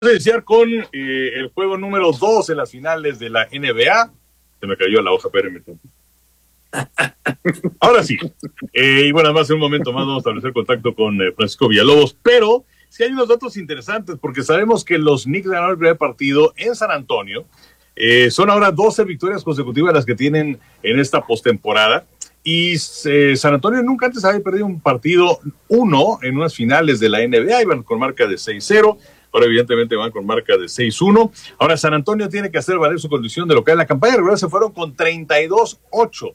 Vamos a iniciar con el juego número 2 en las finales de la NBA. Se me cayó la hoja, espérenme. Ahora sí. Y bueno, además en un momento más vamos a establecer contacto con Francisco Villalobos, pero sí hay unos datos interesantes, porque sabemos que los Knicks ganaron el primer partido en San Antonio. Son ahora 12 victorias consecutivas las que tienen en esta postemporada. Y San Antonio nunca antes había perdido un partido en unas finales de la NBA. Iban con marca de 6-0. Ahora evidentemente van con marca de 6-1. Ahora San Antonio tiene que hacer valer su condición de local. En la campaña regular se fueron con 32-8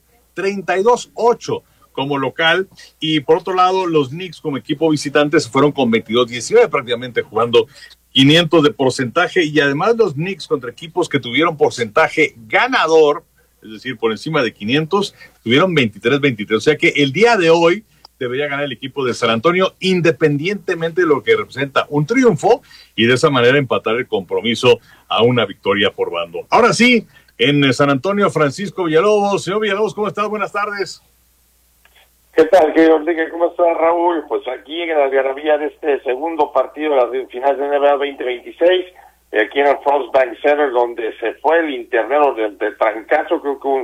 como local. Y por otro lado, los Knicks como equipo visitante se fueron con 22-19, prácticamente jugando 500 de porcentaje. Y además los Knicks contra equipos que tuvieron porcentaje ganador, es decir, por encima de 500, tuvieron 23-23. O sea que el día de hoy debería ganar el equipo de San Antonio, independientemente de lo que representa un triunfo, y de esa manera empatar el compromiso a una victoria por bando. Ahora sí, en San Antonio, Francisco Villalobos. Señor Villalobos, ¿cómo estás? Buenas tardes. ¿Qué tal, querido Enrique? ¿Cómo estás, Raúl? Pues aquí en la algarabía de este segundo partido de las finales de NBA 2026, aquí en el Frost Bank Center, donde se fue el internero de trancazo. Creo que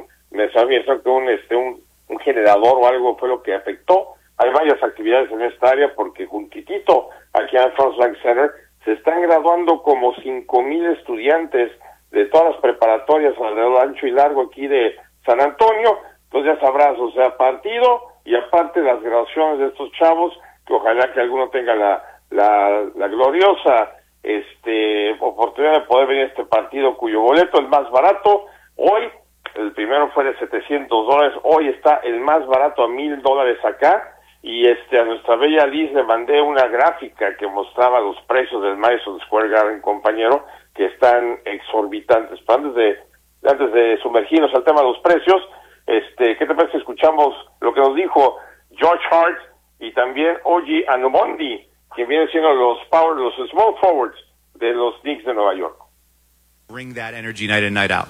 un generador o algo fue lo que afectó. Hay varias actividades en esta área porque juntitito aquí en el Frost Bank Center se están graduando como 5,000 estudiantes de todas las preparatorias alrededor ancho y largo aquí de San Antonio. Entonces ya sabrás, o sea, partido y aparte las graduaciones de estos chavos, que ojalá que alguno tenga la gloriosa oportunidad de poder venir a este partido, cuyo boleto es más barato. Hoy el primero fue de $700, hoy está el más barato a $1,000 acá. Y a nuestra bella Liz le mandé una gráfica que mostraba los precios del Madison Square Garden, compañero, que están exorbitantes. Pero antes de sumergirnos al tema de los precios, ¿qué te parece si escuchamos lo que nos dijo George Hart y también OG Anunoby, que vienen siendo los small forwards de los Knicks de Nueva York? Bring that energy night in, night out.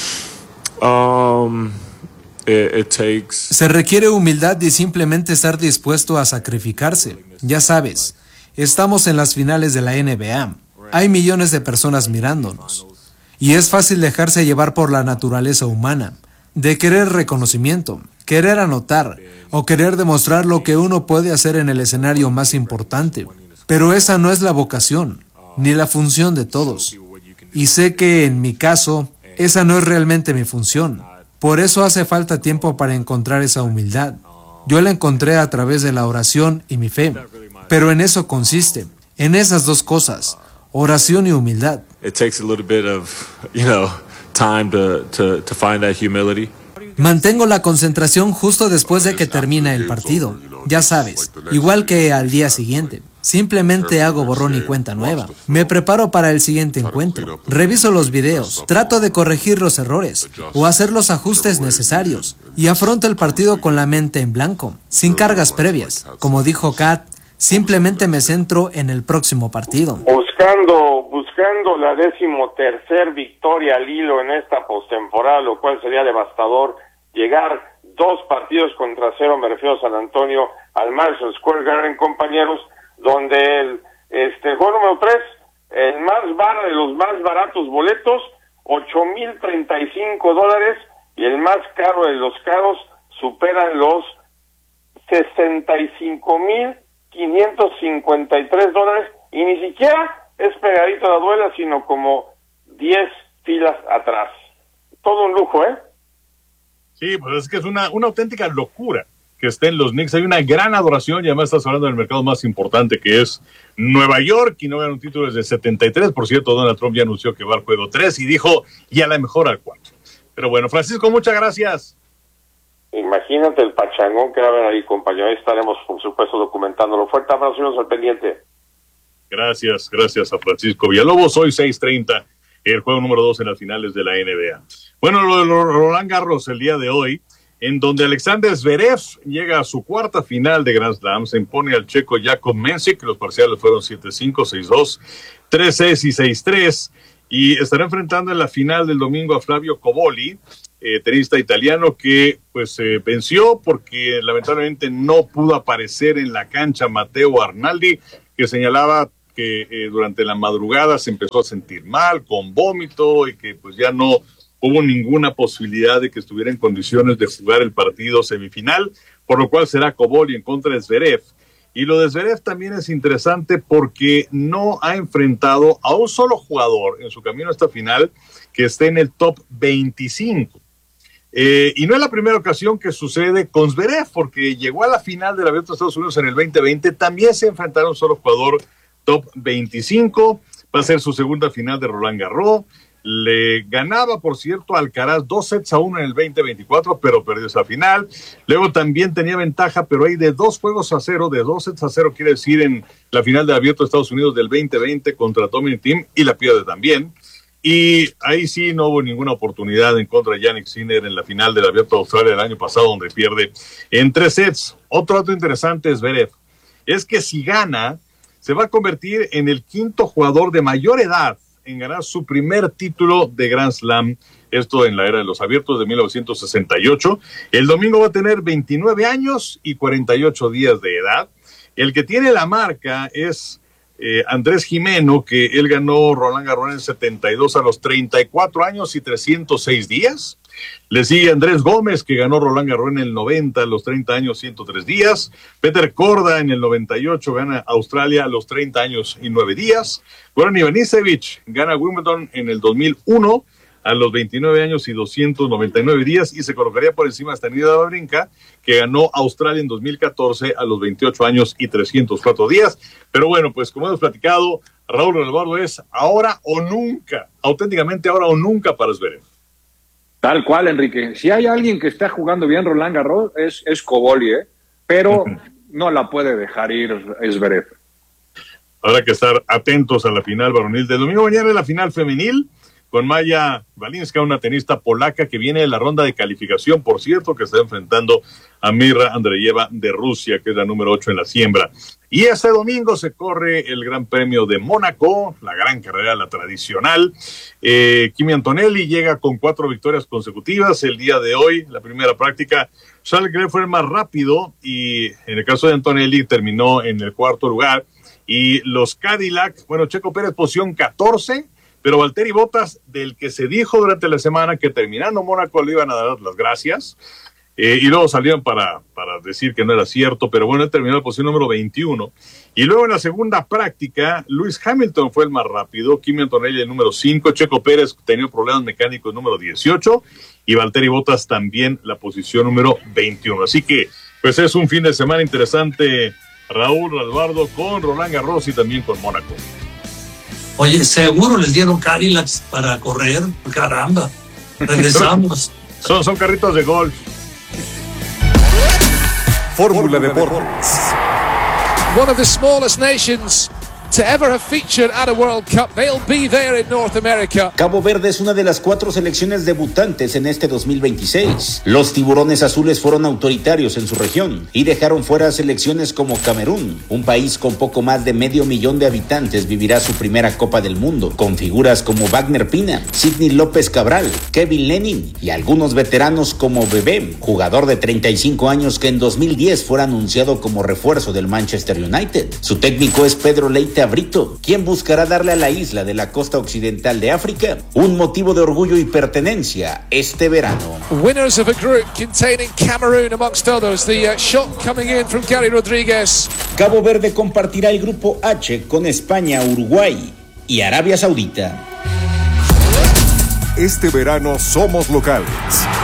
Se requiere humildad y simplemente estar dispuesto a sacrificarse. Ya sabes, estamos en las finales de la NBA. Hay millones de personas mirándonos. Y es fácil dejarse llevar por la naturaleza humana, de querer reconocimiento, querer anotar o querer demostrar lo que uno puede hacer en el escenario más importante. Pero esa no es la vocación, ni la función de todos. Y sé que en mi caso, esa no es realmente mi función. Por eso hace falta tiempo para encontrar esa humildad. Yo la encontré a través de la oración y mi fe. Pero en eso consiste, en esas dos cosas, oración y humildad. It takes a little bit of, time to find that humility. Mantengo la concentración justo después de que termina el partido. Ya sabes, igual que al día siguiente. Simplemente hago borrón y cuenta nueva. Me preparo para el siguiente encuentro. Reviso los videos. Trato de corregir los errores o hacer los ajustes necesarios. Y afronto el partido con la mente en blanco, sin cargas previas. Como dijo Kat, simplemente me centro en el próximo partido. Buscando la 13ª victoria al hilo en esta postemporada, lo cual sería devastador. Llegar 2 partidos contra 0, me refiero a San Antonio, al Madison Square Garden, compañeros, donde el juego número 3, de los más baratos boletos, $8,035, y el más caro de los caros superan los $65,553, y ni siquiera es pegadito a la duela, sino como 10 filas atrás. Todo un lujo, ¿eh? Sí, pues es que es una auténtica locura que estén los Knicks. Hay una gran adoración, y además estás hablando del mercado más importante, que es Nueva York, y no ganan un título desde 73. Por cierto, Donald Trump ya anunció que va al juego 3 y dijo, y a la mejor al 4. Pero bueno, Francisco, muchas gracias. Imagínate el pachangón que va a haber ahí, compañero. Ahí estaremos, por supuesto, documentándolo. Fuerte abrazo, al pendiente. Gracias a Francisco Villalobos. Hoy 6:30, el juego número 2 en las finales de la NBA. Bueno, lo de Roland Garros el día de hoy, en donde Alexander Zverev llega a su cuarta final de Grand Slam, se impone al checo Jakub Mensik. Los parciales fueron 7-5, 6-2, 3-6 y 6-3, y estará enfrentando en la final del domingo a Flavio Cobolli, tenista italiano, que venció porque lamentablemente no pudo aparecer en la cancha Matteo Arnaldi, que señalaba que durante la madrugada se empezó a sentir mal, con vómito, y que pues ya no hubo ninguna posibilidad de que estuviera en condiciones de jugar el partido semifinal, por lo cual será Kobol en contra de Zverev. Y lo de Zverev también es interesante porque no ha enfrentado a un solo jugador en su camino a esta final que esté en el top 25. Y no es la primera ocasión que sucede con Zverev, porque llegó a la final del Abierto de Estados Unidos en el 2020, también se enfrentaron a un solo jugador top 25, va a ser su segunda final de Roland Garros. Le ganaba, por cierto, a Alcaraz 2-1 en el 2024, pero perdió esa final. Luego también tenía ventaja, pero hay de 2-0, de 2-0 quiere decir en la final del Abierto de Estados Unidos del 2020 contra Dominic Thiem, y la pierde también. Y ahí sí no hubo ninguna oportunidad en contra de Jannik Sinner en la final del Abierto de Australia del año pasado, donde pierde en 3 sets. Otro dato interesante es Zverev. Es que si gana, se va a convertir en el quinto jugador de mayor edad en ganar su primer título de Grand Slam, esto en la era de los abiertos de 1968. El domingo va a tener 29 años y 48 días de edad. El que tiene la marca es Andrés Jimeno, que él ganó Roland Garros en el 72 a los 34 años y 306 días. Le sigue Andrés Gómez, que ganó Roland Garros en el 90 a los 30 años 103 días. Peter Korda en el 98 gana Australia a los 30 años y 9 días. Goran Ivanisevic gana Wimbledon en el 2001 a los 29 años y 299 días y se colocaría por encima de Stanislav Wawrinka, que ganó Australia en 2014 a los 28 años y 304 días. Pero bueno, pues como hemos platicado, Raúl Alvarado es ahora o nunca, auténticamente ahora o nunca para Zverev. Tal cual, Enrique. Si hay alguien que está jugando bien Roland Garros es Kobol, pero no la puede dejar ir Zverev. Habrá que estar atentos a la final varonil del domingo. Mañana es la final femenil con Maya Walinska, una tenista polaca que viene de la ronda de calificación, por cierto, que está enfrentando a Mirra Andreeva de Rusia, que es la número 8 en la siembra. Y este domingo se corre el Gran Premio de Mónaco, la gran carrera, la tradicional. Kimi Antonelli llega con 4 victorias consecutivas. El día de hoy, la primera práctica, Charles Leclerc fue el más rápido y en el caso de Antonelli terminó en el 4º lugar. Y los Cadillac, bueno, Checo Pérez posición 14, pero Valtteri Bottas, del que se dijo durante la semana que terminando Mónaco le iban a dar las gracias, y luego salieron para decir que no era cierto, pero bueno, él terminó en la posición número 21. Y luego en la segunda práctica, Lewis Hamilton fue el más rápido, Kimi Antonelli el número 5, Checo Pérez tenía problemas mecánicos número 18, y Valtteri Bottas también la posición número 21. Así que, pues es un fin de semana interesante, Raúl Alvarado, con Roland Garros y también con Mónaco. Oye, seguro les dieron Cadillacs para correr, caramba. Regresamos. Son carritos de golf. Fórmula Deportes. One of the smallest nations to ever have featured at a World Cup. They'll be there in North America. Cabo Verde es una de las 4 selecciones debutantes en este 2026. Los tiburones azules fueron autoritarios en su región y dejaron fuera a selecciones como Camerún. Un país con poco más de 500,000 de habitantes vivirá su primera Copa del Mundo, con figuras como Wagner Pina, Sidney López Cabral, Kevin Lenin y algunos veteranos como Bebé, jugador de 35 años que en 2010 fue anunciado como refuerzo del Manchester United. Su técnico es Pedro Leite Abrito, quien buscará darle a la isla de la costa occidental de África un motivo de orgullo y pertenencia este verano. Winners of a group containing Cameroon amongst others. The shot coming in from Gary Rodríguez. Cabo Verde compartirá el grupo H con España, Uruguay y Arabia Saudita. Este verano somos locales.